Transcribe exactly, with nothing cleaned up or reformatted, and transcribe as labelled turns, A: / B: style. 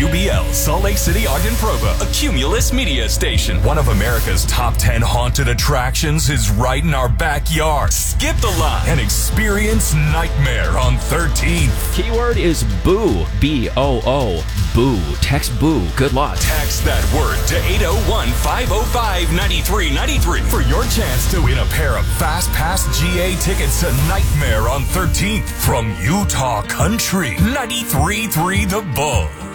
A: U B L, Salt Lake City, Ogden, Provo, a Cumulus media station. One of America's top ten haunted attractions is right in our backyard. Skip the line and experience Nightmare on thirteenth.
B: Keyword is boo, B O O, boo. Text boo. Good luck.
A: Text that word to eight oh one, five oh five, nine three nine three for your chance to win a pair of Fast Pass G A tickets to Nightmare on thirteenth from Utah Country ninety-three point three The Bull.